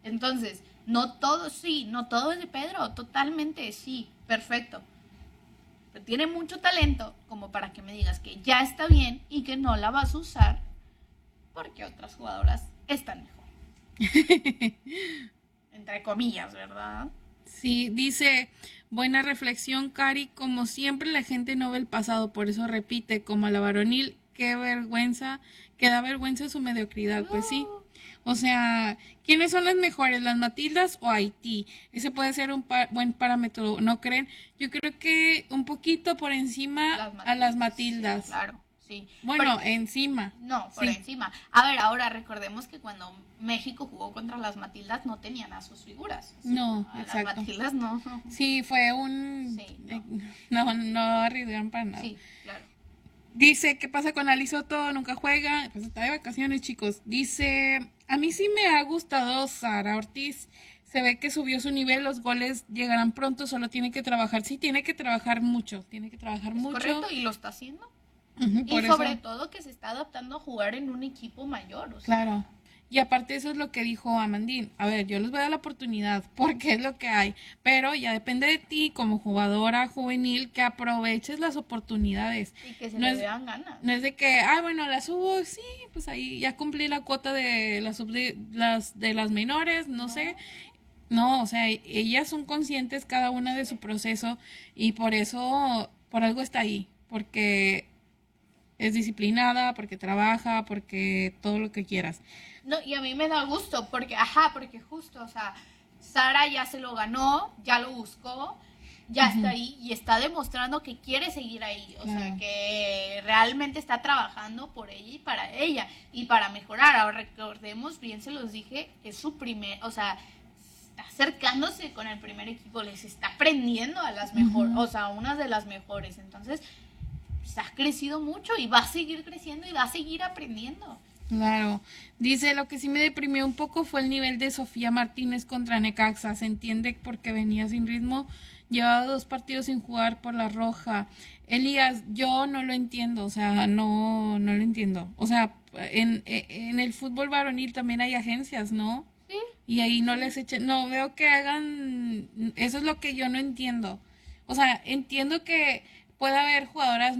Entonces, no todo, sí, no todo es de Pedro, totalmente, sí, perfecto. Pero tiene mucho talento como para que me digas que ya está bien y que no la vas a usar porque otras jugadoras están mejor. Entre comillas, ¿verdad? Sí, dice, buena reflexión, Cari, como siempre la gente no ve el pasado, por eso repite, como a la varonil, qué vergüenza, que da vergüenza su mediocridad, pues sí. Uh, O sea, ¿quiénes son las mejores, las Matildas o Haití? Ese puede ser un buen parámetro, ¿no creen? Yo creo que un poquito por encima las a las Matildas, sí, Matildas. claro, sí. Bueno, Porque encima, no, por sí. encima. A ver, ahora recordemos que cuando México jugó contra las Matildas no tenían a sus figuras. O sea, No, a las exacto. Matildas no. Sí, fue un... Sí, no. no arriesgaron para nada. Sí, claro. Dice, ¿qué pasa con Ali Soto? Nunca juega. Pues está de vacaciones, chicos. Dice, a mí sí me ha gustado Sara Ortiz. Se ve que subió su nivel, los goles llegarán pronto, solo tiene que trabajar. Sí, tiene que trabajar mucho. Tiene que trabajar Es mucho. correcto y lo está haciendo. Y Por sobre eso, todo que se está adaptando a jugar en un equipo mayor, o claro. sea, Y aparte eso es lo que dijo Amandine. A ver, yo les voy a dar la oportunidad porque es lo que hay. Pero ya depende de ti como jugadora juvenil que aproveches las oportunidades. y que se No le es, vean ganas. no es de que, bueno, la subo, sí, pues ahí ya cumplí la cuota de las menores, no sé. No, No, o sea, ellas son conscientes cada una de su proceso y por eso, por algo está ahí, porque es disciplinada, porque trabaja, porque todo lo que quieras. no, y a mí me da gusto, porque, ajá, porque justo, o sea, Sara ya se lo ganó, ya lo buscó, ya está Ujú, ahí y está demostrando que quiere seguir ahí, o sea, claro. que realmente está trabajando por ella y para mejorar. Ahora recordemos, bien se los dije, es su primer, o sea, está acercándose con el primer equipo, les está aprendiendo a las mejores, Ujú, o sea, unas de las mejores. Entonces, pues, ha crecido mucho y va a seguir creciendo y va a seguir aprendiendo. claro. Dice, lo que sí me deprimió un poco fue el nivel de Sofía Martínez contra Necaxa. Se entiende porque venía sin ritmo. Llevaba 2 partidos sin jugar por la roja. Elías, yo no lo entiendo, o sea, no lo entiendo. O sea, en el fútbol varonil también hay agencias, ¿no? Sí, Y ahí no sí. les echen, no veo que hagan, eso es lo que yo no entiendo. O sea, entiendo que puede haber jugadoras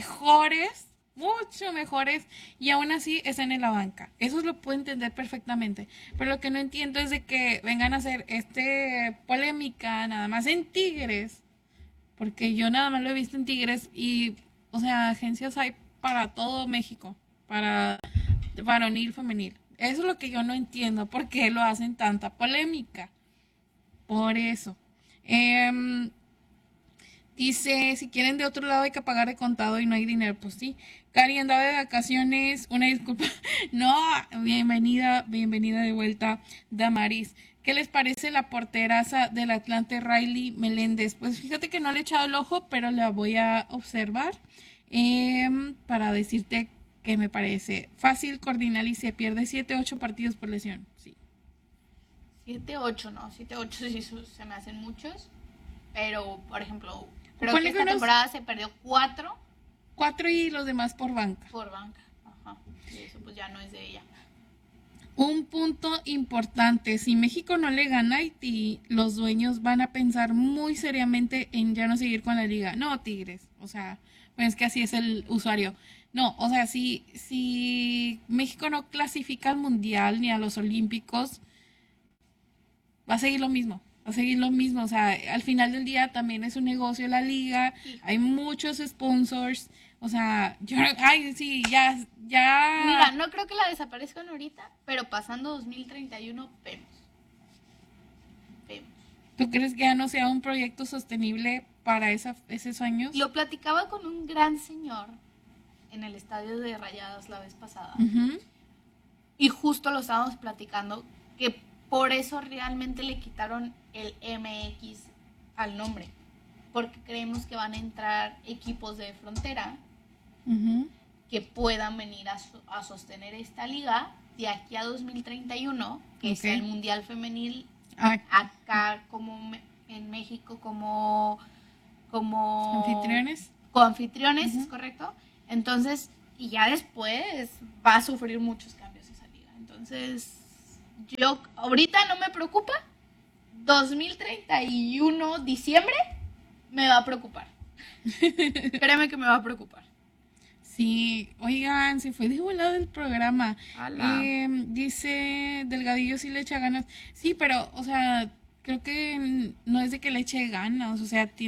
mucho mejores, y aún así están en la banca. Eso lo puedo entender perfectamente. Pero lo que no entiendo es de que vengan a hacer polémica nada más en Tigres, porque yo nada más lo he visto en Tigres y, o sea, agencias hay para todo México, para varonil, femenil. Eso es lo que yo no entiendo, por qué lo hacen tanta polémica. Por eso. Em, Dice, si quieren de otro lado hay que pagar de contado y no hay dinero. Pues sí. Cari andaba de vacaciones. Una disculpa. No, bienvenida de vuelta, Damaris. ¿Qué les parece la porteraza del Atlante, Riley Meléndez? Pues fíjate que no le he echado el ojo, pero la voy a observar para decirte qué me parece. Fácil, coordinar y se pierde 7 u 8 partidos por lesión. Sí. 7-8, no, 7-8 sí se me hacen muchos, pero por ejemplo, creo que Ponle que esta unos temporada se perdió 4 4 y los demás por banca. por banca. Ajá. Y eso pues ya no es de ella. Un punto importante, si México no le gana a Haití, los dueños van a pensar muy seriamente en ya no seguir con la liga. No, Tigres, o sea, pues es que así es el usuario. No, o sea, si México no clasifica al Mundial ni a los Olímpicos, va a seguir lo mismo, va a seguir lo mismo. O sea, al final del día también es un negocio la liga, hay Híjole. muchos sponsors, o sea, ay, sí, Mira, ya, no creo que la desaparezcan ahorita, pero pasando 2031 vemos. Vemos. ¿tú crees que ya no sea un proyecto sostenible para esos años? Lo platicaba con un gran señor en el estadio de Rayadas la vez pasada. Ujú, Y justo lo estábamos platicando, que por eso realmente le quitaron el MX al nombre. Porque creemos que van a entrar equipos de frontera ujú, que puedan venir a sostener esta liga de aquí a 2031, que ok. sea el Mundial Femenil Ah, acá como en México como anfitriones. coanfitriones, ¿es Ujú. correcto? Entonces, y ya después va a sufrir muchos cambios esa liga. Entonces, Yo ahorita no me preocupa. 2031, diciembre, me va a preocupar. Créeme que me va a preocupar. Sí, oigan, se fue de volado el programa. Ala. Dice Delgadillo sí le echa ganas. Sí, pero, o sea, creo que no es de que le eche ganas, o sea,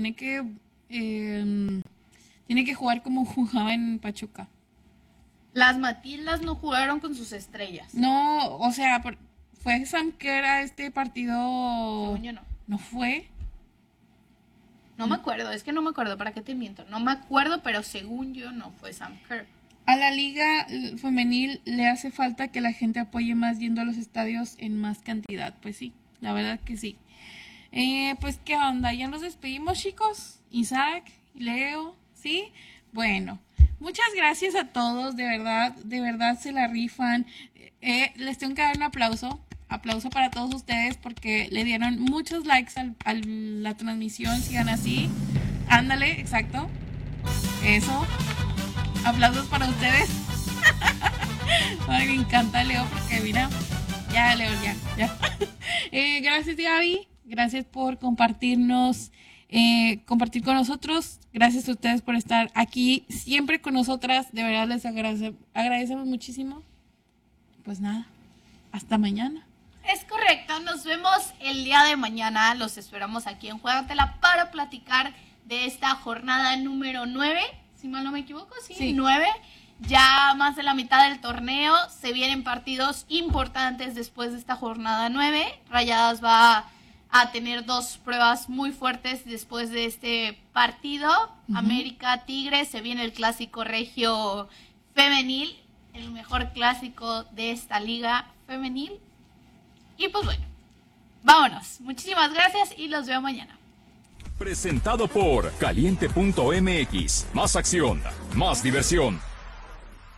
tiene que jugar como jugaba en Pachuca. Las Matildas no jugaron con sus estrellas. No, o sea, fue Sam Kerr a este partido. Según yo no. ¿No fue? No me acuerdo, es que no me acuerdo, ¿para qué te miento? No me acuerdo, pero según yo no fue Sam Kerr. A la liga femenil le hace falta que la gente apoye más yendo a los estadios en más cantidad. Pues sí, la verdad que sí. Pues qué onda, ya nos despedimos, chicos. Isaac, Leo, ¿sí? Bueno, muchas gracias a todos, de verdad se la rifan. Les tengo que dar un aplauso para todos ustedes porque le dieron muchos likes a la transmisión. Sigan así, ándale, exacto, eso, aplausos para ustedes. Ay, me encanta Leo porque mira, ya Leo, ya. Gracias Gaby, gracias por compartir con nosotros. Gracias a ustedes por estar aquí siempre con nosotras. De verdad les agradecemos muchísimo. Pues nada, hasta mañana. Es correcto, nos vemos el día de mañana. Los esperamos aquí en Juégatela para platicar de esta jornada número 9. Si mal no me equivoco, sí. 9. Ya más de la mitad del torneo. Se vienen partidos importantes después de esta jornada 9. Rayadas va a tener 2 pruebas muy fuertes después de este partido. América Tigres, se viene el clásico regio femenil, el mejor clásico de esta liga femenil. Y pues bueno, vámonos. Muchísimas gracias y los veo mañana. Presentado por Caliente.mx. Más acción, más diversión.